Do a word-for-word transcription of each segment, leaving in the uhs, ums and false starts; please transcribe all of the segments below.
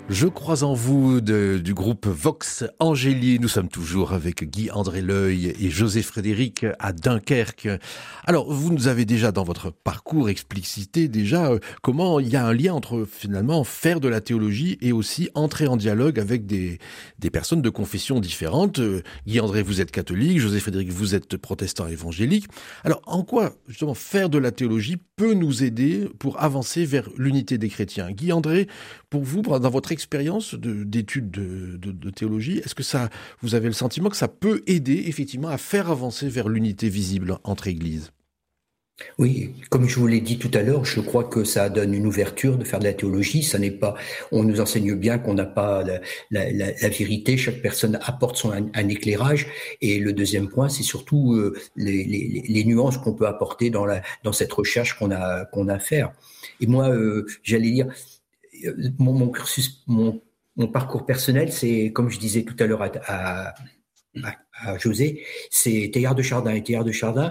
Je crois en vous de, du groupe Vox Angéli. Nous sommes toujours avec Guy-André L'Oeil et José Frédéric à Dunkerque. Alors, vous nous avez déjà dans votre parcours explicité déjà euh, comment il y a un lien entre finalement faire de la théologie et aussi entrer en dialogue avec des, des personnes de confessions différentes. Euh, Guy-André, vous êtes catholique, José Frédéric, vous êtes protestant évangélique. Alors, en quoi justement faire de la théologie peut nous aider pour avancer vers l'unité des chrétiens? Guy-André, pour vous, dans votre expérience de, d'études de, de, de théologie, est-ce que ça, vous avez le sentiment que ça peut aider effectivement à faire avancer vers l'unité visible entre églises? Oui, comme je vous l'ai dit tout à l'heure, je crois que ça donne une ouverture de faire de la théologie. Ça n'est pas, on nous enseigne bien qu'on n'a pas la, la, la, la vérité. Chaque personne apporte son un, un éclairage. Et le deuxième point, c'est surtout euh, les, les, les nuances qu'on peut apporter dans la dans cette recherche qu'on a qu'on a à faire. Et moi, euh, j'allais dire, mon, mon cursus, mon mon parcours personnel, c'est comme je disais tout à l'heure à, à à, à José, c'est Teilhard de Chardin. Et Teilhard de Chardin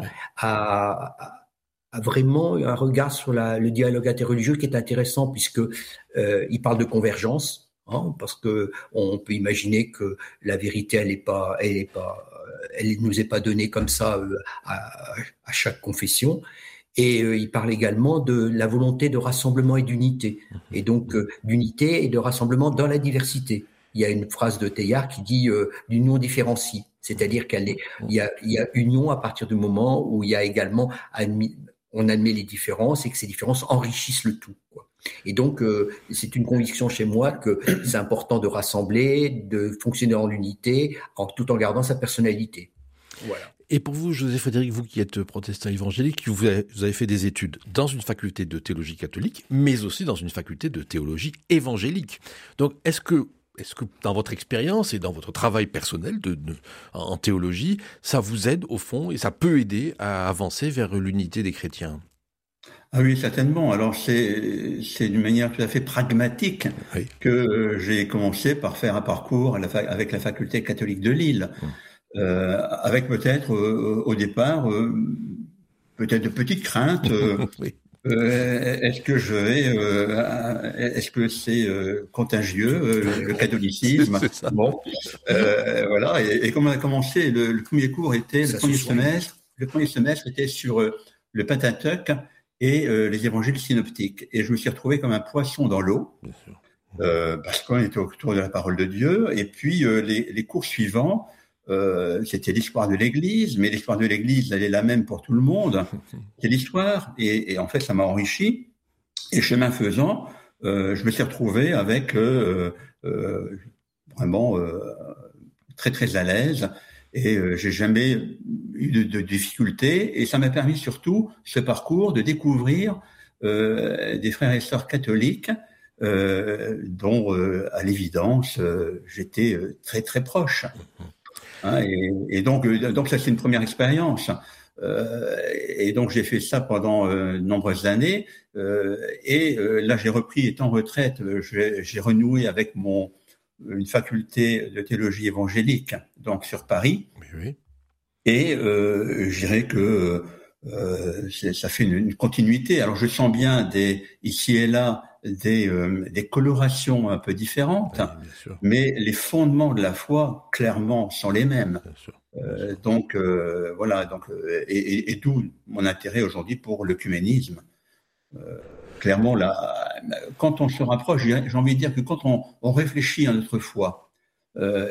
a, a a vraiment un regard sur la, le dialogue interreligieux qui est intéressant puisque euh, il parle de convergence, hein, parce que on peut imaginer que la vérité elle est pas, elle est pas, elle nous est pas donnée comme ça euh, à, à chaque confession. Et euh, il parle également de la volonté de rassemblement et d'unité, et donc euh, d'unité et de rassemblement dans la diversité. Il y a une phrase de Teilhard qui dit euh, l'union différencie, c'est-à-dire qu'elle est, il y a, il y a union à partir du moment où il y a également admis, on admet les différences et que ces différences enrichissent le tout, quoi. Et donc, euh, c'est une conviction chez moi que c'est important de rassembler, de fonctionner en unité, en, tout en gardant sa personnalité. Voilà. Et pour vous, José Frédéric, vous qui êtes protestant évangélique, vous avez, vous avez fait des études dans une faculté de théologie catholique, mais aussi dans une faculté de théologie évangélique. Donc, est-ce que Est-ce que dans votre expérience et dans votre travail personnel de, de, en théologie, ça vous aide au fond et ça peut aider à avancer vers l'unité des chrétiens? Ah oui, certainement. Alors c'est c'est d'une manière tout à fait pragmatique Oui. que euh, j'ai commencé par faire un parcours à la fa- avec la faculté catholique de Lille, Hum. euh, avec peut-être euh, au départ euh, peut-être de petites craintes. Euh, Oui. euh, est-ce que je vais, euh, est-ce que c'est euh, contagieux euh, le catholicisme? C'est ça. Bon, euh, voilà. Et, et comme on a commencé, le, le premier cours était Ça le se premier soigne. semestre. Le premier semestre était sur euh, le Pentateuque et euh, les évangiles synoptiques. Et je me suis retrouvé comme un poisson dans l'eau, Bien sûr. euh, parce qu'on était autour de la parole de Dieu. Et puis euh, les, les cours suivants, euh, c'était l'histoire de l'Église, mais l'histoire de l'Église, elle est la même pour tout le monde. C'est l'histoire, et, et en fait, ça m'a enrichi. Et chemin faisant, euh, je me suis retrouvé avec euh, euh, vraiment euh, très très à l'aise, et euh, j'ai jamais eu de, de difficultés. Et ça m'a permis surtout ce parcours de découvrir euh, des frères et sœurs catholiques euh, dont, euh, à l'évidence, euh, j'étais euh, très très proche. Hein, et, et donc, euh, donc ça c'est une première expérience. Euh, et donc j'ai fait ça pendant euh, de nombreuses années. Euh, et euh, là j'ai repris, étant en retraite, euh, j'ai, j'ai renoué avec mon une faculté de théologie évangélique, donc sur Paris. Oui, oui. Et euh, je dirais que euh, c'est, ça fait une, une continuité. Alors je sens bien des ici et là des, euh, des colorations un peu différentes, Oui, bien sûr. mais les fondements de la foi clairement sont les mêmes. Bien sûr. Bien Euh, sûr. donc euh, voilà, donc euh, et, et, et d'où mon intérêt aujourd'hui pour l'œcuménisme. Euh, clairement, là, quand on se rapproche, j'ai j'ai envie de dire que quand on, on réfléchit à notre foi euh,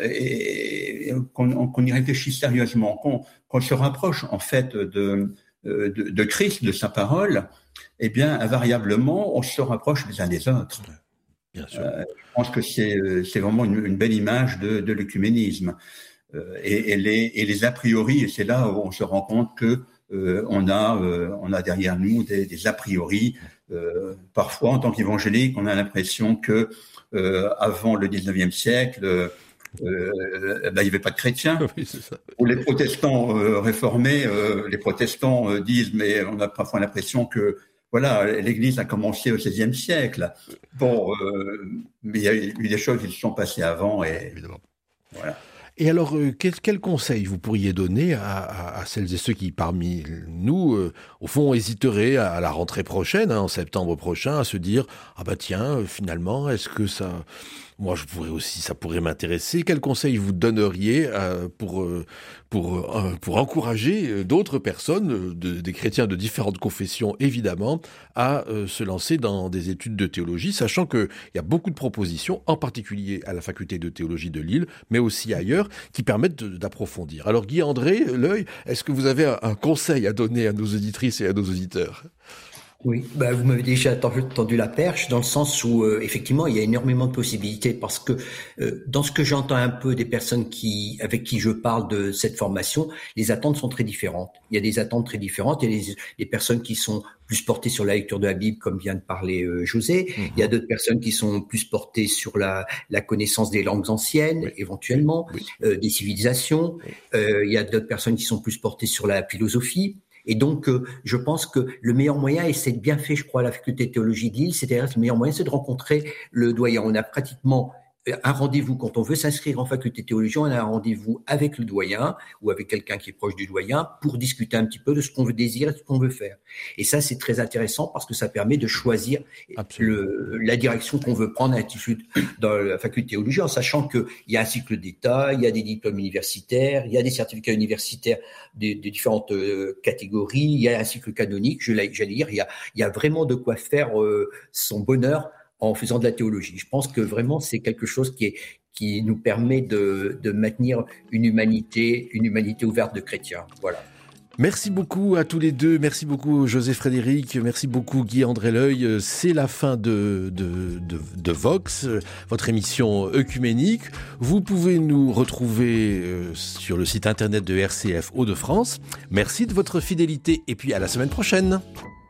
et, et qu'on, qu'on y réfléchit sérieusement, qu'on, qu'on se rapproche en fait de, de, de Christ, de sa parole, eh bien, invariablement, on se rapproche les uns des autres. Bien sûr. Euh, je pense que c'est, c'est vraiment une, une belle image de, de l'œcuménisme. Euh, et, et, les, et les a priori, et c'est là où on se rend compte que euh, on a, euh, on a derrière nous des, des a priori. Euh, parfois, en tant qu'évangélique, on a l'impression que euh, avant le dix-neuvième siècle, euh, ben, il n'y avait pas de chrétiens. Oui, c'est ça. Ou les protestants euh, réformés, euh, les protestants euh, disent, mais on a parfois l'impression que voilà, l'Église a commencé au seizième siècle. Bon, euh, mais il y a eu des choses qui se sont passées avant, et Évidemment. voilà. Et alors, euh, quel, quel conseil vous pourriez donner à, à, à celles et ceux qui, parmi nous, euh, au fond, hésiteraient à, à la rentrée prochaine, hein, en septembre prochain, à se dire « Ah bah tiens, euh, finalement, est-ce que ça... Moi, je pourrais aussi, ça pourrait m'intéresser. » Quel conseil vous donneriez euh, pour, euh, pour, euh, pour encourager d'autres personnes, de, des chrétiens de différentes confessions, évidemment, à euh, se lancer dans des études de théologie, sachant qu'il y a beaucoup de propositions, en particulier à la faculté de théologie de Lille, mais aussi ailleurs, qui permettent de, d'approfondir. Alors, Guy-André L'Oeil, est-ce que vous avez un, un conseil à donner à nos auditrices et à nos auditeurs ? Oui, bah vous m'avez déjà tendu la perche dans le sens où euh, effectivement il y a énormément de possibilités parce que euh, dans ce que j'entends un peu des personnes qui avec qui je parle de cette formation, les attentes sont très différentes. Il y a des attentes très différentes. Il y a des, des personnes qui sont plus portées sur la lecture de la Bible, comme vient de parler euh, José. Mmh. Il y a d'autres personnes qui sont plus portées sur la, la connaissance des langues anciennes, oui. éventuellement, oui. Euh, des civilisations. Oui. Euh, il y a d'autres personnes qui sont plus portées sur la philosophie. Et donc, euh, je pense que le meilleur moyen, et c'est bien fait, je crois, à la faculté de théologie de Lille, c'est-à-dire le meilleur moyen, c'est de rencontrer le doyen. On a pratiquement un rendez-vous quand on veut s'inscrire en faculté de théologie, on a un rendez-vous avec le doyen ou avec quelqu'un qui est proche du doyen pour discuter un petit peu de ce qu'on veut désirer et de ce qu'on veut faire. Et ça, c'est très intéressant parce que ça permet de choisir le, la direction qu'on veut prendre dans la faculté de théologie, en sachant qu'il y a un cycle d'État, il y a des diplômes universitaires, il y a des certificats universitaires de, de différentes euh, catégories, il y a un cycle canonique, je, j'allais dire, il y a, il y a vraiment de quoi faire euh, son bonheur en faisant de la théologie. Je pense que vraiment c'est quelque chose qui est qui nous permet de, de maintenir une humanité, une humanité ouverte de chrétiens. Voilà. Merci beaucoup à tous les deux. Merci beaucoup José Frédéric. Merci beaucoup Guy-André L'Oeil. C'est la fin de, de, de, de Vox, votre émission œcuménique. Vous pouvez nous retrouver sur le site internet de R C F Hauts-de-France. Merci de votre fidélité et puis à la semaine prochaine.